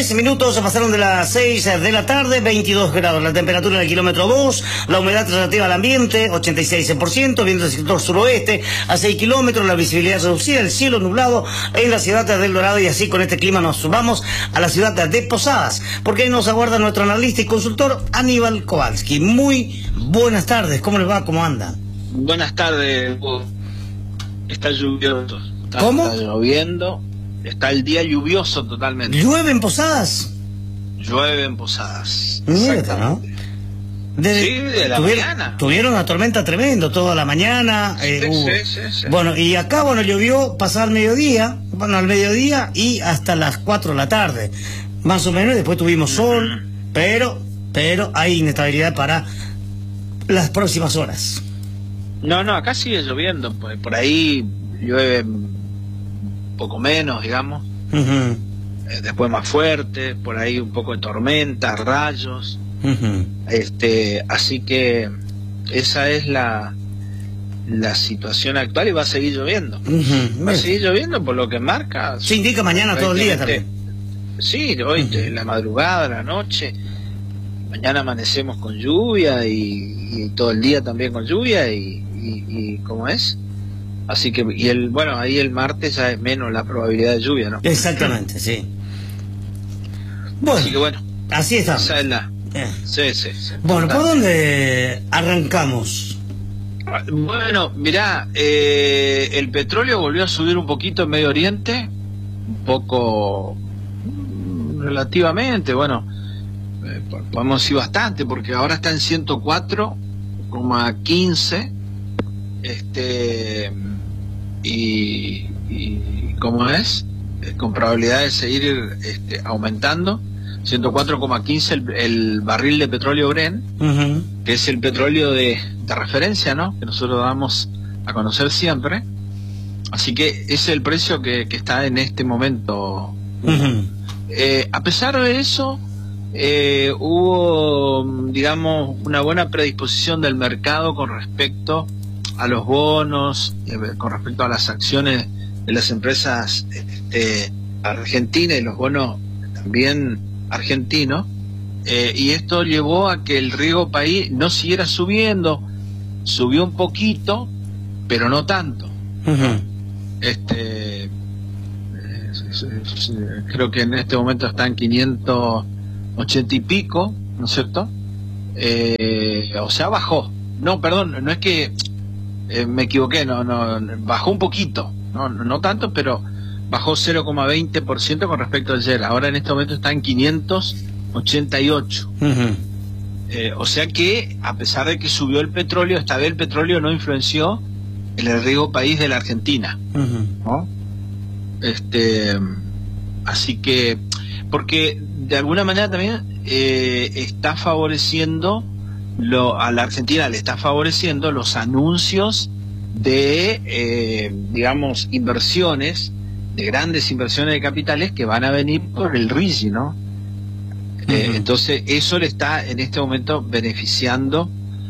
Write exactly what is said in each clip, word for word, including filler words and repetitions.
trece minutos se pasaron de las seis de la tarde, veintidós grados. La temperatura en el kilómetro dos, la humedad relativa al ambiente, ochenta y seis por ciento, viento del sector suroeste a seis kilómetros, la visibilidad reducida, el cielo nublado en la ciudad de El Dorado. Y así con este clima nos vamos a la ciudad de Posadas, porque ahí nos aguarda nuestro analista y consultor Aníbal Kowalski. Muy buenas tardes, ¿cómo les va? ¿Cómo andan? Buenas tardes. Está lluvioso. Está, ¿Cómo? Está lloviendo. Está el día lluvioso totalmente. ¿Llueve en Posadas? Llueve en Posadas. Mierda, ¿no? Desde, sí, de la tuvieron, mañana. Tuvieron una tormenta tremenda toda la mañana. Sí, eh, hubo, sí, sí, sí. Bueno, y acá, bueno, llovió pasar mediodía, bueno, al mediodía y hasta las cuatro de la tarde. Más o menos, después tuvimos sol, pero, pero hay inestabilidad para las próximas horas. No, no, acá sigue lloviendo. Por, por ahí llueve poco menos, digamos. Uh-huh. eh, después más fuerte, por ahí un poco de tormenta, rayos. Uh-huh. Este, así que esa es la la situación actual y va a seguir lloviendo. Uh-huh. Va a seguir lloviendo por lo que marca. Se indica mañana todo el día también. Sí, hoy, uh-huh. La madrugada, la noche. Mañana amanecemos con lluvia y, y todo el día también con lluvia y, y, y ¿cómo es? Así que, y el, bueno, ahí el martes ya es menos la probabilidad de lluvia, ¿no? Exactamente, sí. Bueno, así que bueno, así está. Esa es la... Eh. Sí, sí, sí. Bueno, ¿por dónde arrancamos? Bueno, mirá, eh, el petróleo volvió a subir un poquito en Medio Oriente, un poco relativamente, bueno, eh, podemos decir bastante, porque ahora está en ciento cuatro coma quince, este, y, y ¿cómo es? Eh, con probabilidad de seguir este, aumentando. ciento cuatro coma quince el, el barril de petróleo Brent, uh-huh. que es el petróleo de, de referencia, ¿no? Que nosotros damos a conocer siempre. Así que ese es el precio que, que está en este momento. Uh-huh. Eh, a pesar de eso, eh, hubo, digamos, una buena predisposición del mercado con respecto a los bonos, eh, con respecto a las acciones de las empresas este, argentinas y los bonos también argentino, eh, y esto llevó a que el riesgo país no siguiera subiendo, subió un poquito, pero no tanto. Uh-huh. Este, eh, es, es, es, creo que en este momento está en quinientos ochenta y pico, ¿no es cierto? Eh, o sea, bajó. No, perdón, no es que eh, me equivoqué, no, no, bajó un poquito, no, no tanto, pero bajó cero coma veinte por ciento con respecto a ayer. Ahora en este momento está en quinientos ochenta y ocho. Uh-huh. Eh, o sea que, a pesar de que subió el petróleo, esta vez el petróleo no influenció en el riesgo país de la Argentina. Uh-huh. ¿No? Este, así que, porque de alguna manera también eh, está favoreciendo, lo, a la Argentina le está favoreciendo los anuncios de, eh, digamos, inversiones, de grandes inversiones de capitales que van a venir por el R I G I, ¿no? Uh-huh. eh, entonces eso le está en este momento beneficiando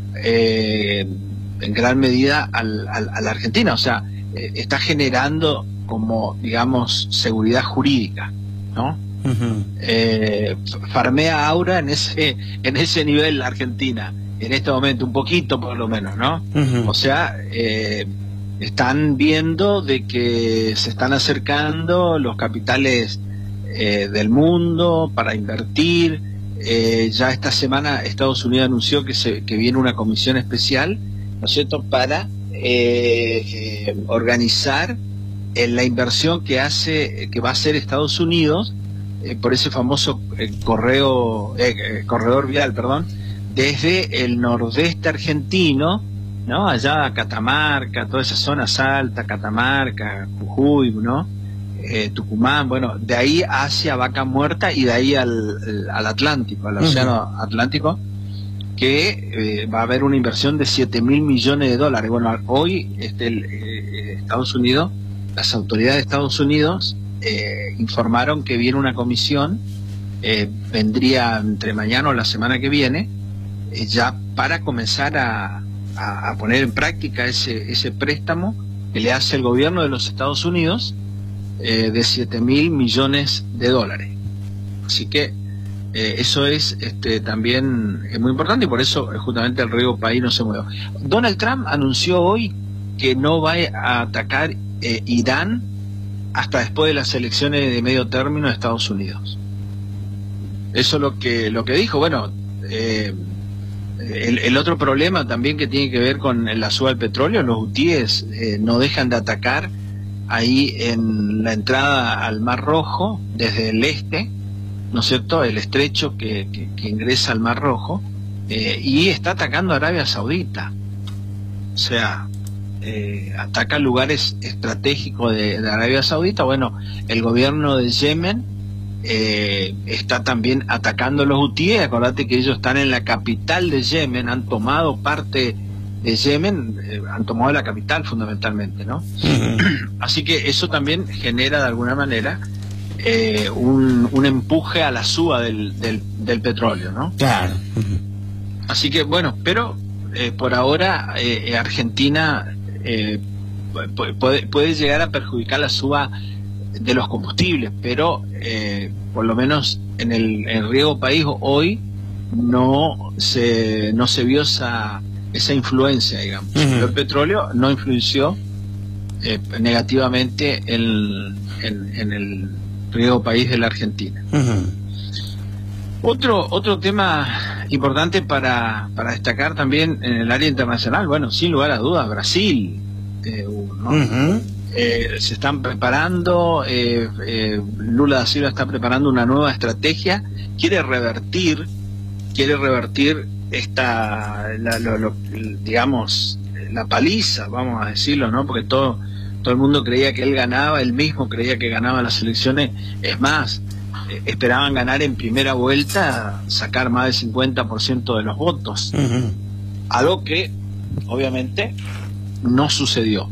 eh, en gran medida al, al, a la Argentina, o sea, eh, está generando como, digamos, seguridad jurídica, ¿no? Uh-huh. eh, farmea Aura en ese, en ese nivel la Argentina, en este momento, un poquito por lo menos, ¿no? Uh-huh. O sea, eh, están viendo de que se están acercando los capitales eh, del mundo para invertir. Eh, ya esta semana Estados Unidos anunció que, se, que viene una comisión especial, ¿no es cierto?, para eh, eh, organizar eh, la inversión que hace, que va a hacer Estados Unidos eh, por ese famoso eh, correo, eh, corredor vial, perdón, desde el nordeste argentino, ¿no? Allá a Catamarca, toda esa zona Salta, Catamarca, Jujuy, ¿no? Eh, Tucumán, bueno, de ahí hacia Vaca Muerta y de ahí al, al Atlántico, al Océano uh-huh. Atlántico, que eh, va a haber una inversión de siete mil millones de dólares. Bueno, hoy este, el, eh, Estados Unidos, las autoridades de Estados Unidos eh, informaron que viene una comisión, eh, vendría entre mañana o la semana que viene, eh, ya para comenzar a A, a poner en práctica ese, ese préstamo que le hace el gobierno de los Estados Unidos eh, de siete mil millones de dólares. Así que eh, eso es este, también es muy importante, y por eso eh, justamente el riesgo país no se mueve. Donald Trump anunció hoy que no va a atacar eh, Irán hasta después de las elecciones de medio término de Estados Unidos. Eso es lo que, lo que dijo. Bueno, eh, el, el otro problema también que tiene que ver con la suba del petróleo, los hutíes eh, no dejan de atacar ahí en la entrada al Mar Rojo desde el este, ¿no es cierto?, el estrecho que, que, que ingresa al Mar Rojo, eh, y está atacando a Arabia Saudita. O sea, eh, ataca lugares estratégicos de, de Arabia Saudita. Bueno, el gobierno de Yemen eh, está también atacando a los hutíes. Acordate que ellos están en la capital de Yemen, han tomado parte de Yemen, eh, han tomado la capital fundamentalmente, ¿no? Uh-huh. Así que eso también genera de alguna manera eh, un, un empuje a la suba del, del, del petróleo, ¿no? Claro. Uh-huh. Así que bueno, pero eh, por ahora eh, Argentina eh, puede, puede llegar a perjudicar la suba de los combustibles, pero eh, por lo menos en el, en el riego país hoy no se, no se vio esa esa influencia, digamos. Uh-huh. El petróleo no influenció eh, negativamente en, en, en el riego país de la Argentina. Uh-huh. Otro otro tema importante para, para destacar también en el área internacional, bueno, sin lugar a dudas, Brasil, eh, ¿no? Uh-huh. eh, se están preparando, eh, eh, Lula da Silva está preparando una nueva estrategia, quiere revertir, quiere revertir esta, la, lo, lo, digamos, la paliza, vamos a decirlo, ¿no? Porque todo, todo el mundo creía que él ganaba, él mismo creía que ganaba las elecciones. Es más, eh, esperaban ganar en primera vuelta, sacar más del cincuenta por ciento de los votos. Uh-huh. Algo que, obviamente, no sucedió.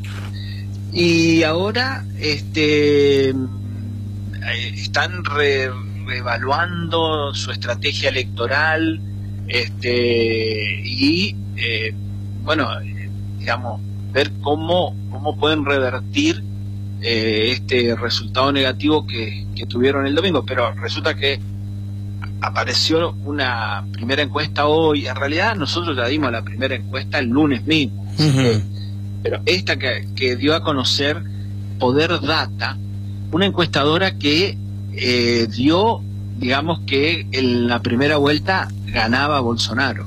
Y ahora, este, están re, reevaluando su estrategia electoral. Este y eh, bueno, digamos, ver cómo cómo pueden revertir eh, este resultado negativo que, que tuvieron el domingo. Pero resulta que apareció una primera encuesta hoy. En realidad nosotros ya dimos la primera encuesta el lunes mismo. Uh-huh. Pero esta que, que dio a conocer Poder Data, una encuestadora que eh, dio, digamos, que en la primera vuelta ganaba Bolsonaro,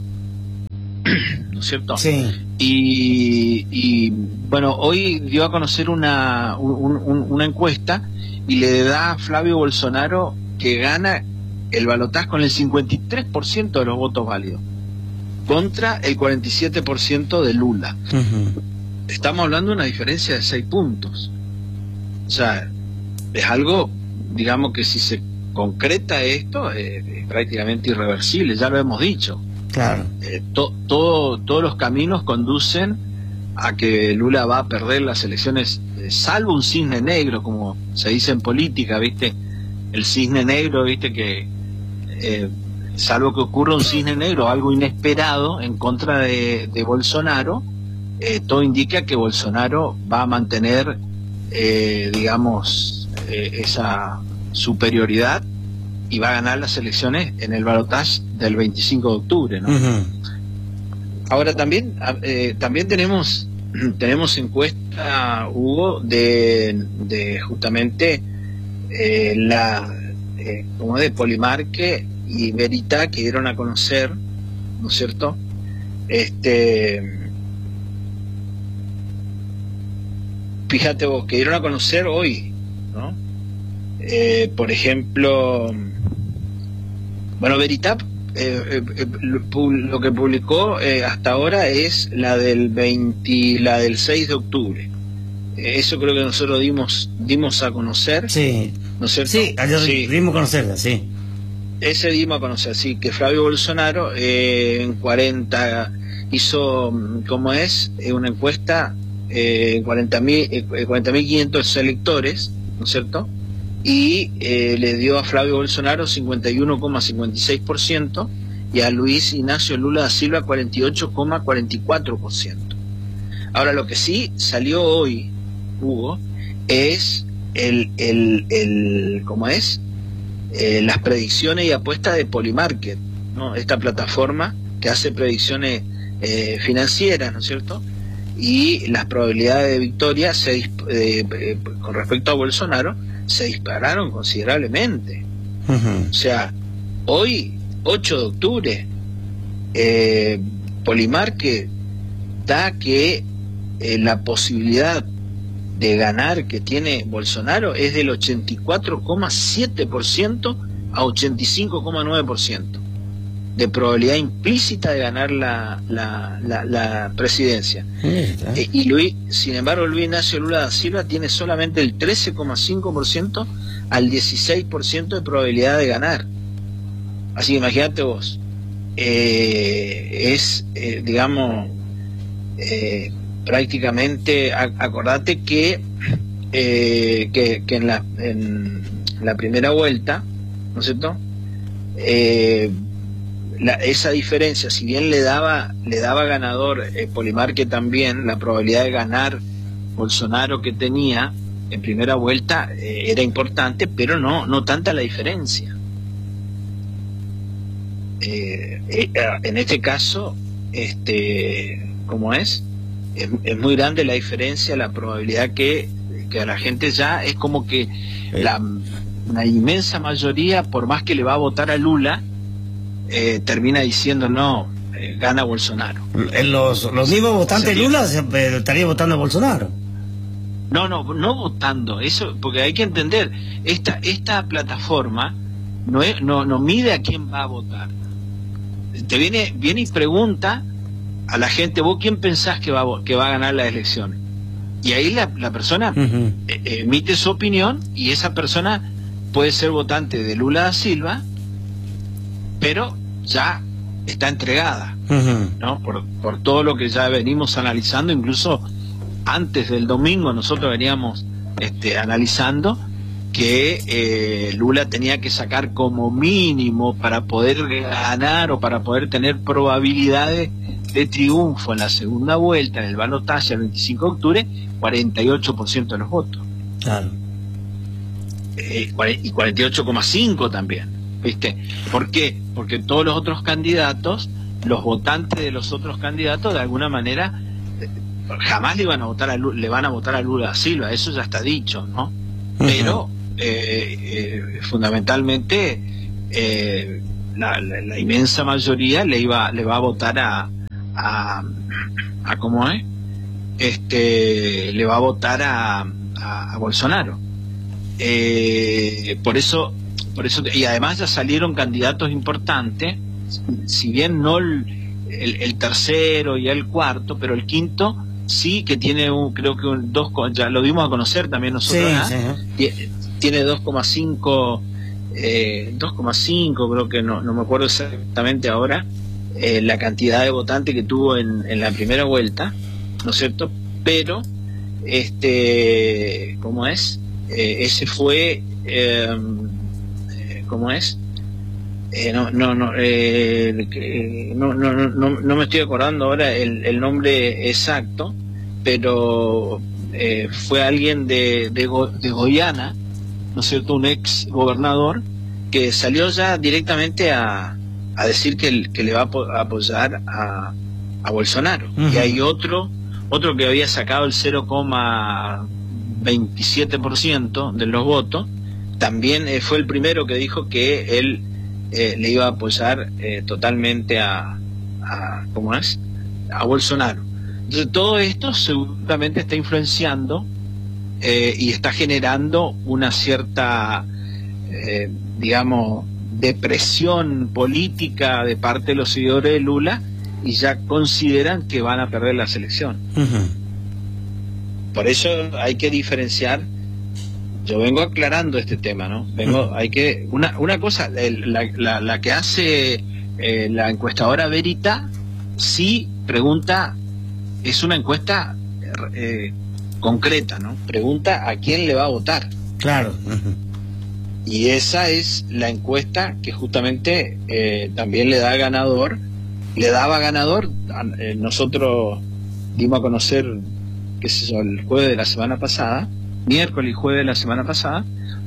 ¿no es cierto? Sí. Y, y bueno, hoy dio a conocer una, un, un, una encuesta y le da a Flavio Bolsonaro que gana el balotaje con el cincuenta y tres por ciento de los votos válidos, contra el cuarenta y siete por ciento de Lula. Uh-huh. Estamos hablando de una diferencia de seis puntos. O sea, es algo, digamos, que si se concreta esto, eh, es prácticamente irreversible, ya lo hemos dicho. Claro. Eh, to, todo, todos los caminos conducen a que Lula va a perder las elecciones, eh, salvo un cisne negro, como se dice en política, ¿viste? El cisne negro, ¿viste? Que eh, salvo que ocurra un cisne negro, algo inesperado en contra de, de Bolsonaro, eh, todo indica que Bolsonaro va a mantener, eh, digamos, eh, esa superioridad y va a ganar las elecciones en el balotaje del veinticinco de octubre, ¿no? Uh-huh. Ahora también eh, también tenemos tenemos encuesta, Hugo, de, de justamente eh, la eh, como de Polimarque y Verita, que dieron a conocer, ¿no es cierto? Este, fíjate vos, que dieron a conocer hoy, ¿no? Eh, por ejemplo, bueno, Veritap, eh, eh, lo que publicó eh, hasta ahora es la del veinte, la del seis de octubre. Eh, eso creo que nosotros dimos dimos a conocer. Sí. ¿No es cierto? Sí, ayer sí. dimos a conocerla, sí. Ese dimos a conocer, sí, que Flavio Bolsonaro eh, en cuarenta hizo, ¿cómo es? Eh, una encuesta en eh, cuarenta mil quinientos electores, ¿no es cierto? Y eh, le dio a Flavio Bolsonaro cincuenta y uno coma cincuenta y seis por ciento y a Luis Ignacio Lula da Silva cuarenta y ocho coma cuarenta y cuatro por ciento. Ahora, lo que sí salió hoy, Hugo, es el, el, el ¿cómo es? eh, las predicciones y apuestas de Polymarket, ¿no? Esta plataforma que hace predicciones eh, financieras, ¿no es cierto? Y las probabilidades de victoria se, eh, eh, con respecto a Bolsonaro se dispararon considerablemente. Uh-huh. O sea, hoy, ocho de octubre, eh, Polymarket da que eh, la posibilidad de ganar que tiene Bolsonaro es del ochenta y cuatro coma siete por ciento a ochenta y cinco coma nueve por ciento de probabilidad implícita de ganar la, la, la, la presidencia. Eh, y Luis, sin embargo, Luis Ignacio Lula da Silva tiene solamente el trece coma cinco por ciento al dieciséis por ciento de probabilidad de ganar. Así que imagínate vos, eh, es, eh, digamos, eh, prácticamente, acordate que, eh, que, que en, la, en la primera vuelta, ¿no es cierto?, eh, la, esa diferencia, si bien le daba le daba ganador eh, Polymarket también, la probabilidad de ganar Bolsonaro que tenía en primera vuelta eh, era importante, pero no no tanta la diferencia. Eh, eh, en este caso, este, ¿cómo es? es? Es muy grande la diferencia, la probabilidad que, que a la gente ya es como que la, la inmensa mayoría, por más que le va a votar a Lula, eh, termina diciendo no, eh, gana Bolsonaro. Los, los mismos votantes de Lula eh, estarían votando a Bolsonaro. No, no, no votando, eso, porque hay que entender, esta, esta plataforma no, es, no, no mide a quién va a votar. Te viene, viene y pregunta a la gente, ¿vos quién pensás que va, que va a ganar las elecciones? Y ahí la, la persona uh-huh. eh, emite su opinión, y esa persona puede ser votante de Lula da Silva, pero ya está entregada, uh-huh. ¿no? Por, por todo lo que ya venimos analizando, incluso antes del domingo nosotros veníamos este, analizando que eh, Lula tenía que sacar como mínimo para poder ganar o para poder tener probabilidades de triunfo en la segunda vuelta, en el balotaje el veinticinco de octubre, cuarenta y ocho por ciento de los votos. Claro. Eh, y cuarenta y ocho coma cinco también, ¿viste? ¿Por qué? Porque todos los otros candidatos, los votantes de los otros candidatos, de alguna manera, eh, jamás le van a votar a Lula, le van a votar a Lula da Silva, eso ya está dicho, ¿no? Uh-huh. Pero eh, eh, fundamentalmente eh, la, la, la inmensa mayoría le iba le va a votar a a, a ¿cómo es? Este le va a votar a, a, a Bolsonaro. Eh, por eso por eso y además ya salieron candidatos importantes, si bien no el, el, el tercero y el cuarto, pero el quinto sí, que tiene un, creo que un dos, ya lo dimos a conocer también nosotros, sí, sí. Tiene dos coma cinco, eh, dos coma cinco, creo que no, no me acuerdo exactamente ahora, eh, la cantidad de votantes que tuvo en, en la primera vuelta, ¿no es cierto? Pero, este, ¿cómo es? Eh, ese fue, eh, ¿cómo es? Eh, no, no, no, eh, no, no, no, no me estoy acordando ahora el, el nombre exacto, pero eh, fue alguien de, de, Go, de Guyana, ¿no es cierto?, un ex gobernador que salió ya directamente a, a decir que, que le va a apoyar a, a Bolsonaro. Uh-huh. Y hay otro, otro que había sacado el cero coma veintisiete por ciento de los votos, también eh, fue el primero que dijo que él eh, le iba a apoyar eh, totalmente a, a, ¿cómo es?, a Bolsonaro. Entonces todo esto seguramente está influenciando Eh, y está generando una cierta, eh, digamos, depresión política de parte de los seguidores de Lula, y ya consideran que van a perder la elecciones. Uh-huh. Por eso hay que diferenciar. Yo vengo aclarando este tema, ¿no? Vengo, uh-huh. hay que una una cosa, el, la, la, la que hace eh, la encuestadora Verita, sí pregunta, es una encuesta eh, concreta, ¿no? Pregunta a quién le va a votar. Claro. Uh-huh. Y esa es la encuesta que justamente eh, también le da ganador, le daba ganador. Eh, nosotros dimos a conocer, qué sé yo, el jueves de la semana pasada, miércoles y jueves de la semana pasada,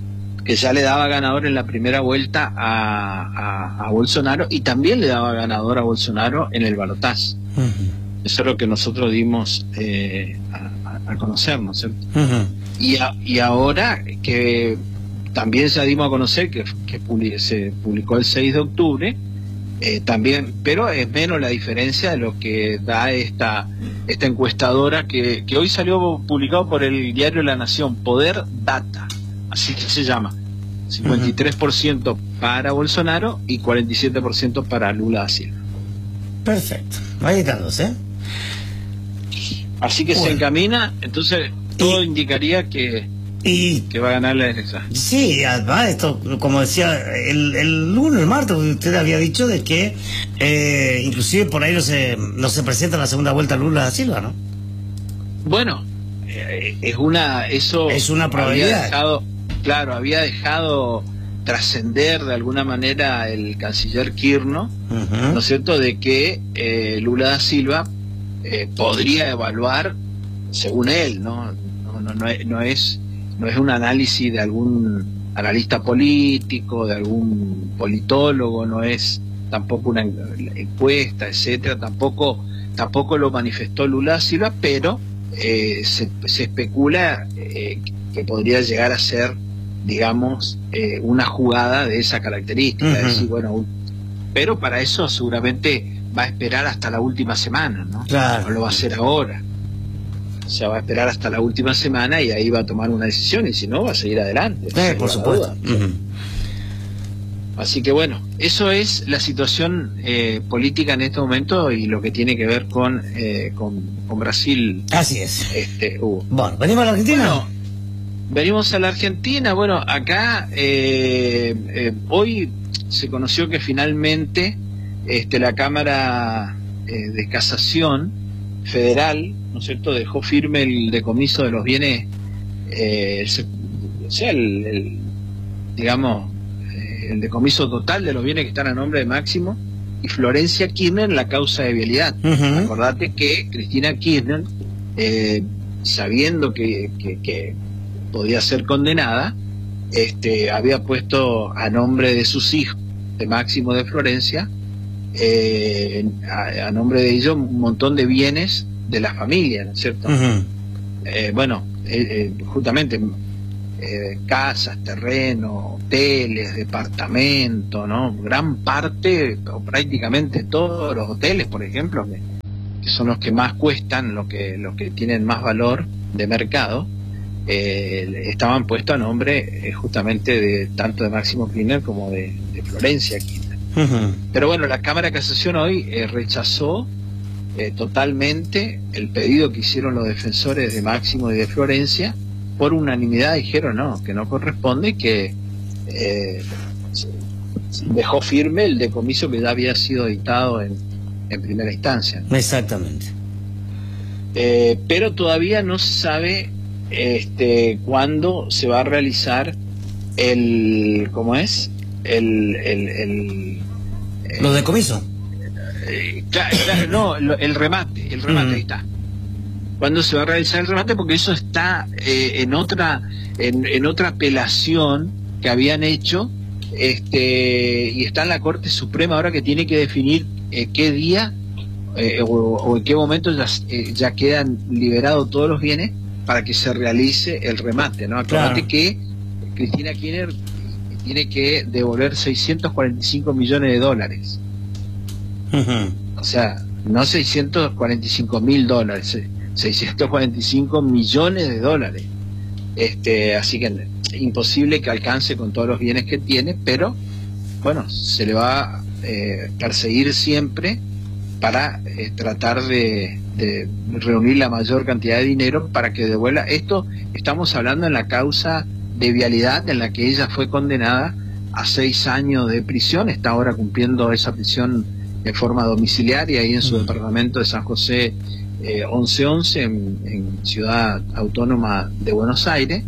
que ya le daba ganador en la primera vuelta a, a, a Bolsonaro, y también le daba ganador a Bolsonaro en el balotaje. Uh-huh. Eso es lo que nosotros dimos eh, a, a conocer, ¿no es cierto? Uh-huh. y, a, y ahora que también ya dimos a conocer que, que publi- se publicó el seis de octubre, eh, también, pero es menos la diferencia de lo que da esta, esta encuestadora que, que hoy salió publicado por el diario La Nación, Poder Data. Así que se llama, cincuenta y tres por ciento uh-huh. para Bolsonaro y cuarenta y siete por ciento para Lula da Silva. Perfecto, ahí están los, ¿eh? Así que bueno, se encamina, entonces todo y, indicaría que, y, que va a ganar la elección. Sí, además esto, como decía, el, el lunes, el martes, usted había dicho de que eh, inclusive por ahí no se, no se presenta en la segunda vuelta Lula da Silva, ¿no? Bueno, eh, es una, eso es una probabilidad. Había dejado, claro, había dejado trascender de alguna manera el canciller Kirchner, uh-huh. ¿no es cierto?, de que eh, Lula da Silva eh, podría evaluar, según él, ¿no? No, no, no, es, no, es, no es un análisis de algún analista político, de algún politólogo, no es tampoco una encuesta, etcétera, tampoco, tampoco lo manifestó Lula da Silva, pero eh, se, se especula eh, que podría llegar a ser, digamos, eh, una jugada de esa característica, uh-huh. es decir, bueno, un, pero para eso seguramente va a esperar hasta la última semana, ¿no? Claro. No lo va a hacer ahora. O sea, va a esperar hasta la última semana y ahí va a tomar una decisión, y si no, va a seguir adelante. Eh, por supuesto. Uh-huh. Así que bueno, eso es la situación eh, política en este momento y lo que tiene que ver con, eh, con, con Brasil. Así es. Este, Hugo. Bueno, ¿venimos a la Argentina? Bueno, venimos a la Argentina. Bueno, acá eh, eh, hoy se conoció que finalmente este, la Cámara eh, de Casación Federal, ¿no es cierto?, dejó firme el decomiso de los bienes, eh, el, o sea, el, el, digamos, eh, el decomiso total de los bienes que están a nombre de Máximo y Florencia Kirchner en la causa de vialidad. Uh-huh. Acordate que Cristina Kirchner, eh, sabiendo que, que, que podía ser condenada, este, había puesto a nombre de sus hijos, de Máximo, de Florencia, eh, a, a nombre de ellos un montón de bienes de la familia, ¿no es cierto? Uh-huh. eh, bueno, eh, eh, justamente eh, casas, terrenos, hoteles, departamentos, ¿no? Gran parte, o prácticamente todos los hoteles, por ejemplo, que, que son los que más cuestan, los que, los que tienen más valor de mercado, eh, estaban puestos a nombre eh, justamente de tanto de Máximo Kirchner como de, de Florencia Kirchner. Uh-huh. Pero bueno, la Cámara de Casación hoy eh, rechazó eh, totalmente el pedido que hicieron los defensores de Máximo y de Florencia. Por unanimidad dijeron no, que no corresponde, que eh, dejó firme el decomiso que ya había sido dictado en, en primera instancia. Exactamente. Eh, pero todavía no se sabe este, cuándo se va a realizar el, ¿cómo es? El, el, el, el ¿Lo decomiso? Eh, claro, claro, no, lo, el remate, el remate, uh-huh. ahí está. ¿Cuándo se va a realizar el remate? Porque eso está eh, en otra en, en otra apelación que habían hecho, este, y está en la Corte Suprema ahora, que tiene que definir eh, qué día eh, o, o en qué momento ya, eh, ya quedan liberados todos los bienes para que se realice el remate, ¿no? Acordate claro. que Cristina Kirchner tiene que devolver seiscientos cuarenta y cinco millones de dólares. Uh-huh. O sea, no seiscientos cuarenta y cinco mil dólares, seiscientos cuarenta y cinco millones de dólares. Este, así que imposible que alcance con todos los bienes que tiene, pero bueno, se le va a eh, perseguir siempre para eh, tratar de, de reunir la mayor cantidad de dinero para que devuelva. Esto estamos hablando en la causa de vialidad, en la que ella fue condenada a seis años de prisión, está ahora cumpliendo esa prisión de forma domiciliaria ahí en su departamento de San José eh, once once en, en Ciudad Autónoma de Buenos Aires,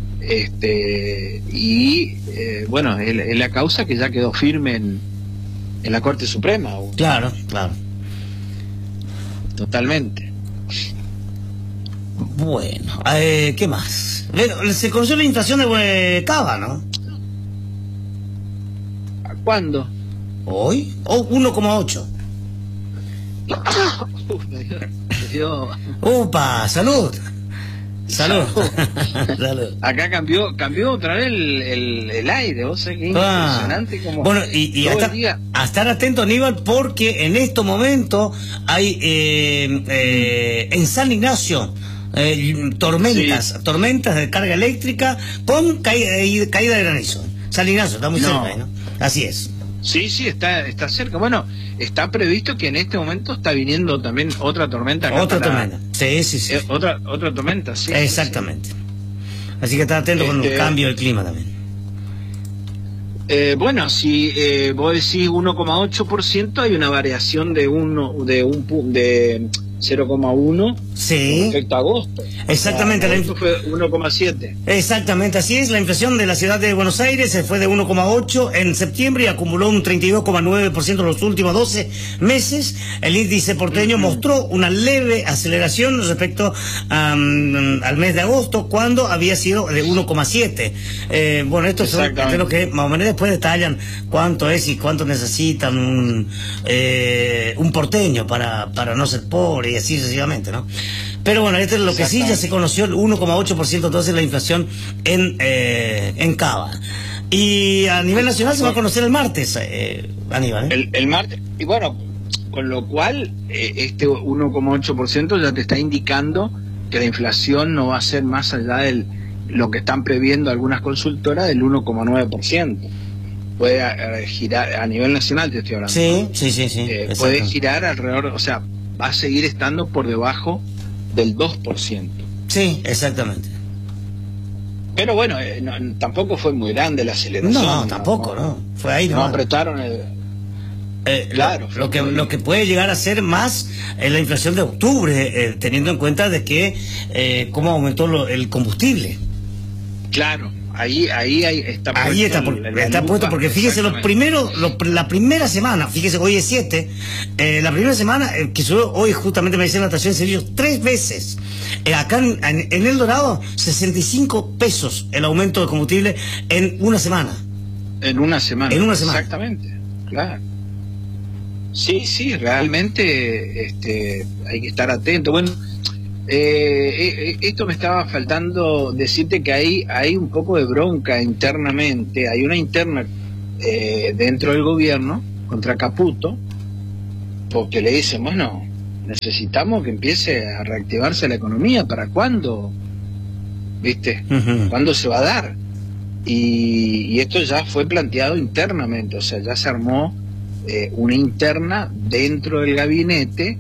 este, y eh, bueno, es, es la causa que ya quedó firme en, en la Corte Suprema. Claro, claro. Totalmente. Bueno, eh, ¿qué más? Se conoció la inflación de Cava, ¿no? ¿Cuándo? ¿Hoy? ¿O uno coma ocho? ¡Upa! ¡Salud! Salud. Salud. Acá cambió cambió otra vez el, el, el aire, vos sabés que es ah. impresionante como bueno, y, y a, estar, a estar atento, Aníbal, porque en estos momentos hay eh, eh, en San Ignacio eh, tormentas, sí. tormentas de carga eléctrica con caída, caída de granizo. San Ignacio, está muy no. cerca, ¿no? Así es. Sí, sí, está está cerca. Bueno, está previsto que en este momento está viniendo también otra tormenta. Acá otra para... tormenta, sí, sí, sí. Eh, otra otra tormenta, sí. Exactamente. Sí. Así que está atento este... con el cambio del clima también. Eh, bueno, si eh, vos decís uno coma ocho por ciento, hay una variación de uno de un de cero coma uno sí. respecto a agosto. Exactamente. Ah, agosto fue uno coma siete. Exactamente, así es. La inflación de la ciudad de Buenos Aires se fue de uno coma ocho en septiembre y acumuló un treinta y dos coma nueve por ciento en los últimos doce meses. El índice porteño uh-huh. mostró una leve aceleración respecto um, al mes de agosto, cuando había sido de uno coma siete. Eh, bueno, esto es lo que más o menos después detallan cuánto es y cuánto necesitan un, eh, un porteño para, para no ser pobre y así sucesivamente, ¿no? Pero bueno, esto es lo que sí ya se conoció, el uno coma ocho por ciento entonces la inflación en eh, en Cava. Y a nivel nacional se va a conocer el martes, eh, Aníbal. ¿eh? El, el martes, y bueno, con lo cual eh, este uno coma ocho por ciento ya te está indicando que la inflación no va a ser más allá de lo que están previendo algunas consultoras, del uno coma nueve por ciento. Puede eh, girar, a nivel nacional te estoy hablando. Sí, sí, sí, sí. Eh, puede girar alrededor, o sea, va a seguir estando por debajo del dos por ciento. Sí, exactamente. Pero bueno, eh, no, tampoco fue muy grande la aceleración. No, no tampoco, no. no. Fue ahí no. No apretaron el... Eh, claro. Lo, lo, que, lo que puede llegar a ser más es la inflación de octubre, eh, teniendo en cuenta de que eh, cómo aumentó lo, el combustible. Claro. Ahí, ahí, ahí está puesto. Ahí está, por, el, está puesto, porque fíjese, los primeros, lo, la primera semana, fíjese, hoy es siete, eh, la primera semana, eh, que subió, hoy justamente me dice la estación de servicios, tres veces. Eh, acá en, en, en El Dorado, sesenta y cinco pesos el aumento de combustible en una semana. En una semana. En una semana. Exactamente, claro. Sí, sí, realmente este, hay que estar atento. Bueno, Eh, eh, esto me estaba faltando decirte que hay, hay un poco de bronca internamente, hay una interna eh, dentro del gobierno contra Caputo, porque le dicen, bueno, necesitamos que empiece a reactivarse la economía, ¿para cuándo? ¿Viste? Uh-huh. ¿Cuándo se va a dar? Y, y esto ya fue planteado internamente, o sea, ya se armó eh, una interna dentro del gabinete,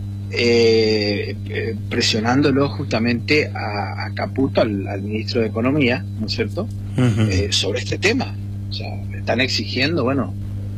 Eh, eh, presionándolo justamente a, a Caputo, al, al ministro de Economía, ¿no es cierto? Uh-huh. eh, sobre este tema. O sea, le están exigiendo, bueno,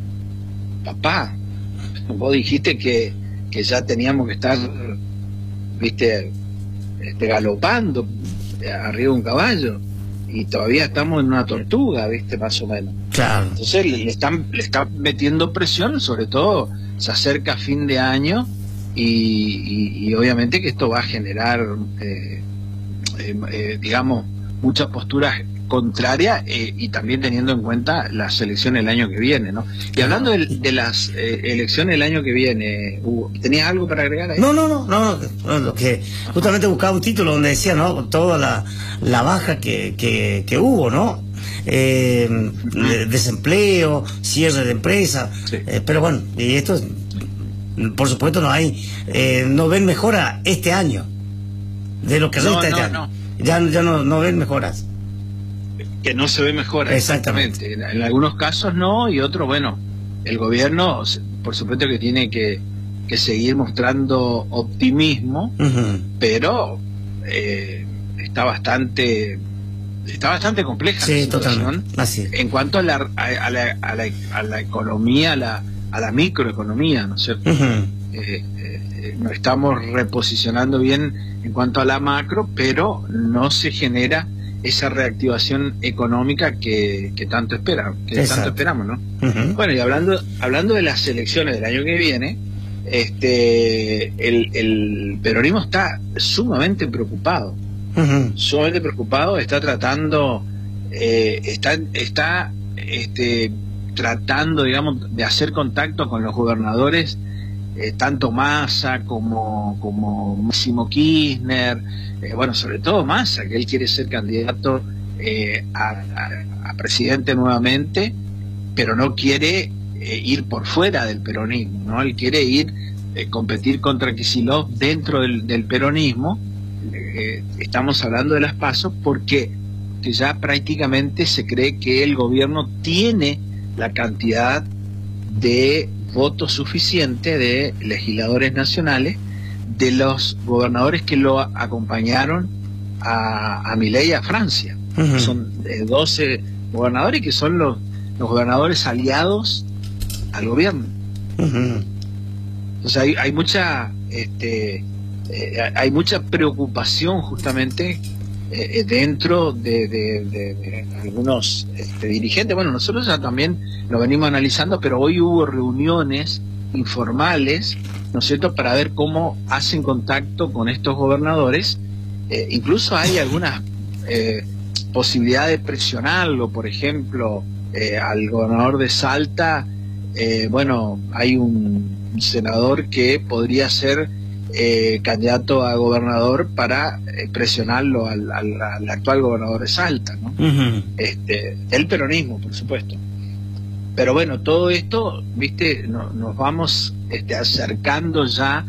papá, vos dijiste que, que ya teníamos que estar, viste, este, galopando arriba de un caballo, y todavía estamos en una tortuga, viste, más o menos. Claro. Entonces le, le están le están metiendo presión, sobre todo se acerca fin de año. Y, y, y obviamente que esto va a generar, eh, eh, eh, digamos, muchas posturas contrarias eh, y también teniendo en cuenta las elecciones del año que viene, ¿no? Y hablando de, de las eh, elecciones del año que viene, Hugo, ¿tenías algo para agregar ahí? No, no, no, no, no, lo que justamente buscaba un título donde decía, ¿no? Toda la, la baja que, que, que hubo, ¿no? Eh, de, desempleo, cierre de empresa, sí. eh, pero bueno, y esto es... Por supuesto no hay, eh, no ven mejora este año, de lo que resta no, este no, año. No. Ya, ya no, no ven mejoras. Que no se ve mejora, exactamente. exactamente. En, en algunos casos no, y otros, bueno, el gobierno, por supuesto que tiene que, que seguir mostrando optimismo, uh-huh. pero eh, está bastante... Está bastante compleja sí, la situación totalmente. Así es. En cuanto a la, a, la, a, la, a la economía, a la, a la microeconomía, ¿no es cierto? Uh-huh. eh, eh, nos estamos reposicionando bien en cuanto a la macro, pero no se genera esa reactivación económica que, que tanto espera, que Exacto. tanto esperamos, ¿no? Uh-huh. Bueno, y hablando hablando de las elecciones del año que viene, este el, el peronismo está sumamente preocupado. Uh-huh. Sumamente preocupado, está tratando, eh, está, está este, tratando, digamos, de hacer contacto con los gobernadores, eh, tanto Massa como, como Máximo Kirchner, eh, bueno, sobre todo Massa, que él quiere ser candidato eh, a, a, a presidente nuevamente, pero no quiere eh, ir por fuera del peronismo, ¿no? Él quiere ir, eh, competir contra Kicillof dentro del, del peronismo. Eh, estamos hablando de las PASO porque que ya prácticamente se cree que el gobierno tiene la cantidad de votos suficiente de legisladores nacionales, de los gobernadores que lo acompañaron a, a Milei a Francia. Uh-huh. Son eh, doce gobernadores que son los, los gobernadores aliados al gobierno. Uh-huh. Entonces hay, hay mucha este, eh, hay mucha preocupación justamente eh, dentro de, de, de, de algunos este, dirigentes. Bueno, nosotros ya también lo venimos analizando, pero hoy hubo reuniones informales, ¿no es cierto?, para ver cómo hacen contacto con estos gobernadores. Eh, incluso hay algunas eh, posibilidades de presionarlo, por ejemplo, eh, al gobernador de Salta. Eh, bueno, hay un, un senador que podría ser eh, candidato a gobernador para eh, presionarlo al, al, al actual gobernador de Salta, ¿no? Uh-huh. Este, el peronismo, por supuesto. Pero bueno, todo esto, viste, no, nos vamos este, acercando ya,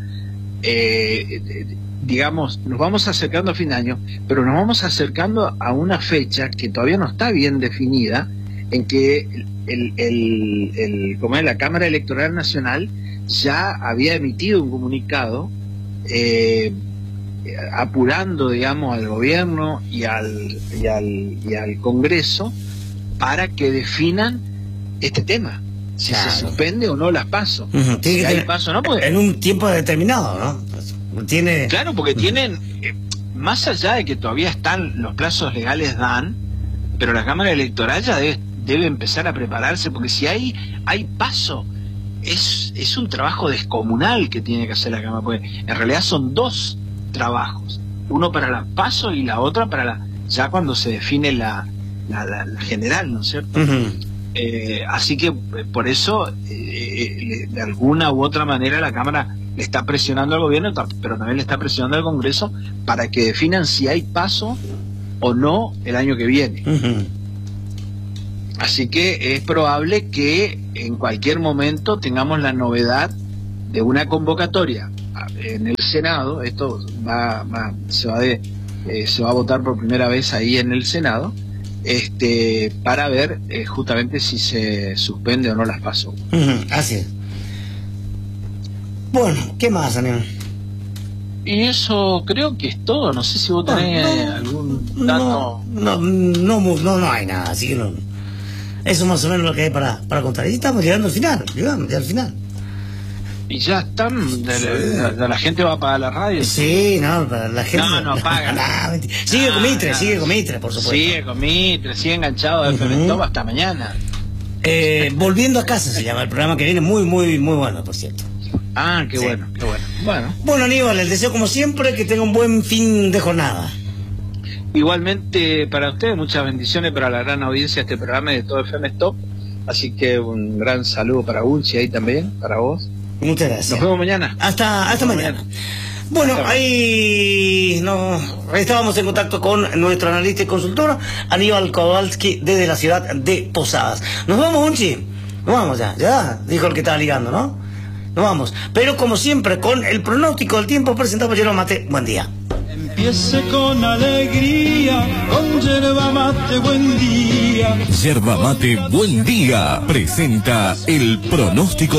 eh, digamos, nos vamos acercando a fin de año, pero nos vamos acercando a una fecha que todavía no está bien definida, en que el, el, el, como es, la Cámara Electoral Nacional ya había emitido un comunicado eh, apurando, digamos, al gobierno y al, y al, y al Congreso para que definan este tema, si claro. se suspende o no las PASO. Uh-huh. Tiene si que hay tener, paso, ¿no? Porque, en un tiempo determinado, ¿no? Tiene... Claro, porque uh-huh. tienen, eh, más allá de que todavía están, los plazos legales dan, pero la Cámara Electoral ya debe, debe empezar a prepararse, porque si hay, hay PASO, es, es un trabajo descomunal que tiene que hacer la Cámara, porque en realidad son dos trabajos, uno para la PASO y la otra para la, ya cuando se define la, la, la, la general, ¿no es cierto? Uh-huh. Eh, así que por eso eh, de alguna u otra manera la Cámara le está presionando al gobierno, pero también le está presionando al Congreso para que definan si hay paso o no el año que viene. Uh-huh. Así que es probable que en cualquier momento tengamos la novedad de una convocatoria en el Senado. Esto va, va, se, va de, eh, se va a votar por primera vez ahí en el Senado, este para ver eh, justamente si se suspende o no las PASO. Uh-huh, así es. Bueno, ¿qué más, Daniel? Y eso creo que es todo. No sé si vos tenés no, no, algún dato. No, no, no, no, no hay nada, así que no. Eso más o menos lo que hay para, para contar. Y estamos llegando al final, llegamos ya al final. Y ya están, de, de, de, de la gente va a pagar la radio. Sí, no, la gente... No, no paga. No, sigue no, con Mitre, no, sigue con Mitre, por supuesto. Sigue con Mitre, sigue enganchado de F M Top hasta mañana. Eh, Volviendo a casa se llama el programa que viene, muy, muy, muy bueno, por cierto. Ah, qué sí. bueno, qué bueno. Bueno, bueno, Aníbal, les deseo como siempre que tenga un buen fin de jornada. Igualmente para ustedes, muchas bendiciones para la gran audiencia de este programa y de todo F M Top. Así que un gran saludo para Unchi ahí también, para vos. Muchas gracias. Nos vemos mañana. Hasta, hasta mañana. mañana. Bueno, hasta ahí no, estábamos en contacto con nuestro analista y consultor, Aníbal Kowalski, desde la ciudad de Posadas. Nos vamos, Unchi. Nos vamos ya, ya, dijo el que estaba ligando, ¿no? Nos vamos. Pero como siempre, con el pronóstico del tiempo presentado por Yerba Mate. Buen día. Empiece con alegría, con Yerba Mate, buen día. Yerba Mate, buen día. Presenta el pronóstico